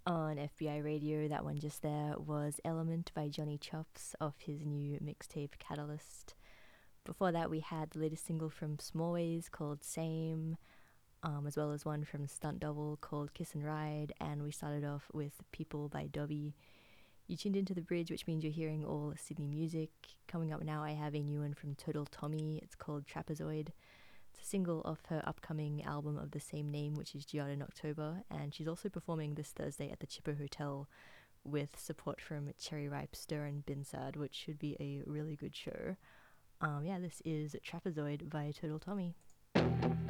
On FBI Radio, that one just there was Element by Johnny Chops off his new mixtape Catalyst. Before that, we had the latest single from Smallways called Same, as well as one from Stunt Double called Kiss and Ride, and we started off with People by Dobby. You tuned into The Bridge, which means you're hearing all Sydney music. Coming up now, I have a new one from Total Tommy. It's called Trapezoid. It's a single off her upcoming album of the same name, which is due out in October, and she's also performing this Thursday at the Chipper Hotel with support from Cherry Ripe, Stir, and Binsad, which should be a really good show. Yeah, this is Trapezoid by Total Tommy.